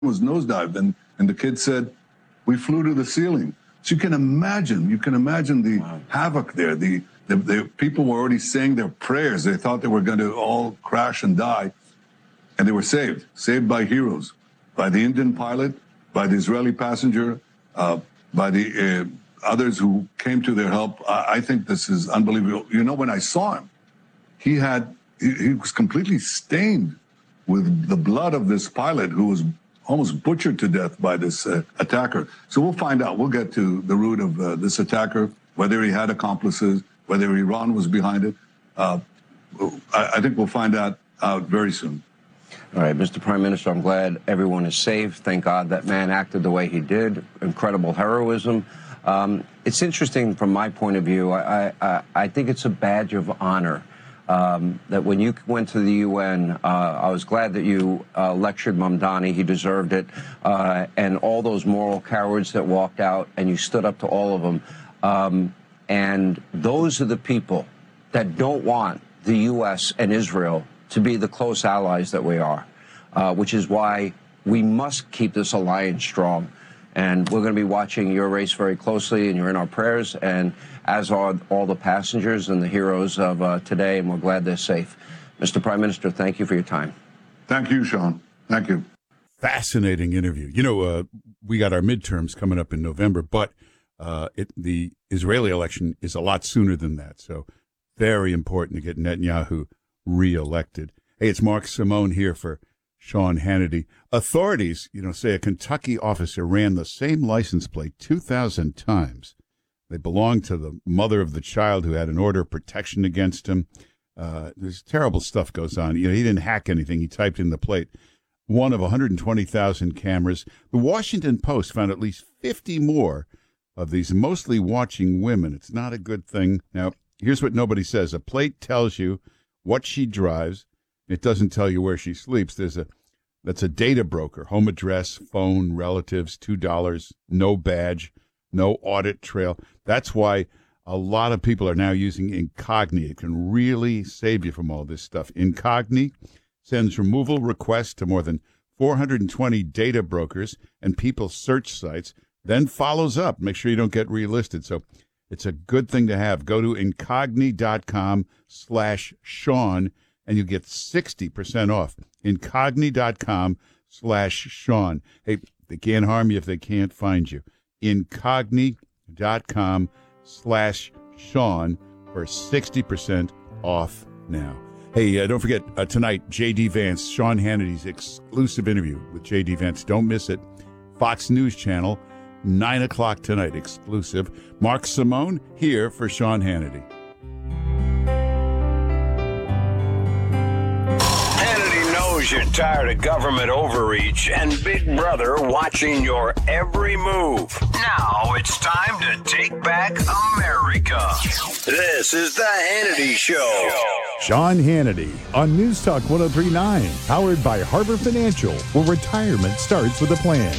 was nosedived, and the kid said, we flew to the ceiling. So you can imagine the havoc there. The people were already saying their prayers. They thought they were going to all crash and die, and they were saved by heroes, by the Indian pilot, by the Israeli passenger, by the others who came to their help. I think this is unbelievable. You know, when I saw him, he was completely stained with the blood of this pilot who was almost butchered to death by this attacker. So we'll find out. We'll get to the root of this attacker, whether he had accomplices, whether Iran was behind it. I think we'll find out very soon. All right, Mr. Prime Minister, I'm glad everyone is safe. Thank God that man acted the way he did. Incredible heroism. It's interesting from my point of view. I think it's a badge of honor that when you went to the UN, I was glad that you lectured Mamdani. He deserved it. And all those moral cowards that walked out, and you stood up to all of them. And those are the people that don't want the U.S. and Israel to be the close allies that we are, which is why we must keep this alliance strong. And we're going to be watching your race very closely, and you're in our prayers, and as are all the passengers and the heroes of today, and we're glad they're safe. Mr. Prime Minister, thank you for your time. Thank you, Sean. Thank you. Fascinating interview. You know, we got our midterms coming up in November, but the Israeli election is a lot sooner than that, so very important to get Netanyahu reelected. Hey, it's Mark Simone here for Sean Hannity. Authorities, say a Kentucky officer ran the same license plate 2,000 times. They belonged to the mother of the child who had an order of protection against him. There's terrible stuff goes on. He didn't hack anything. He typed in the plate. One of 120,000 cameras. The Washington Post found at least 50 more of these mostly watching women. It's not a good thing. Now, here's what nobody says. A plate tells you what she drives. It doesn't tell you where she sleeps. That's a data broker. Home address, phone, relatives, $2, no badge, no audit trail. That's why a lot of people are now using Incogni. It can really save you from all this stuff. Incogni sends removal requests to more than 420 data brokers and people's search sites, then follows up. Make sure you don't get relisted. So it's a good thing to have. Go to incogni.com/Sean and you get 60% off. Incogni.com/Sean. Hey, they can't harm you if they can't find you. Incogni.com/Sean for 60% off now. Hey, don't forget, tonight, J.D. Vance, Sean Hannity's exclusive interview with J.D. Vance. Don't miss it. Fox News Channel, 9 o'clock tonight, exclusive. Mark Simone here for Sean Hannity. Hannity knows you're tired of government overreach and Big Brother watching your every move. Now it's time to take back America. This is the Hannity Show. Sean Hannity on News Talk 103.9, powered by Harbor Financial, where retirement starts with a plan.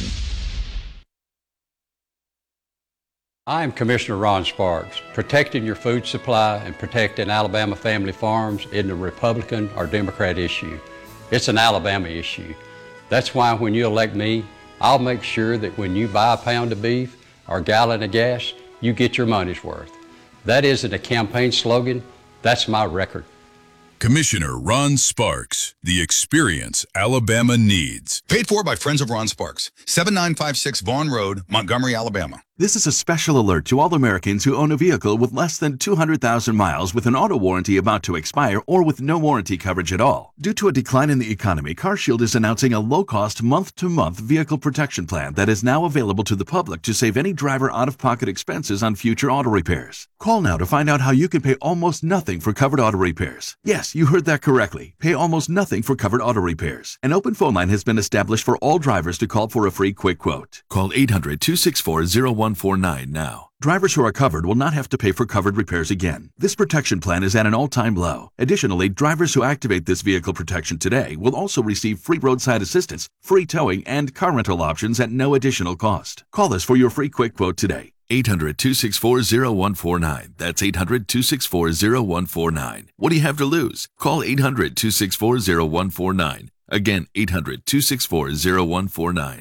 I'm Commissioner Ron Sparks. Protecting your food supply and protecting Alabama family farms isn't a Republican or Democrat issue. It's an Alabama issue. That's why when you elect me, I'll make sure that when you buy a pound of beef or a gallon of gas, you get your money's worth. That isn't a campaign slogan, that's my record. Commissioner Ron Sparks, the experience Alabama needs. Paid for by Friends of Ron Sparks, 7956 Vaughn Road, Montgomery, Alabama. This is a special alert to all Americans who own a vehicle with less than 200,000 miles with an auto warranty about to expire or with no warranty coverage at all. Due to a decline in the economy, CarShield is announcing a low-cost month-to-month vehicle protection plan that is now available to the public to save any driver out-of-pocket expenses on future auto repairs. Call now to find out how you can pay almost nothing for covered auto repairs. Yes, you heard that correctly. Pay almost nothing for covered auto repairs. An open phone line has been established for all drivers to call for a free quick quote. Call 800-264-0149 now. Drivers who are covered will not have to pay for covered repairs again. This protection plan is at an all-time low. Additionally, drivers who activate this vehicle protection today will also receive free roadside assistance, free towing, and car rental options at no additional cost. Call us for your free quick quote today. 800-264-0149. That's 800-264-0149. What do you have to lose? Call 800-264-0149. Again, 800-264-0149.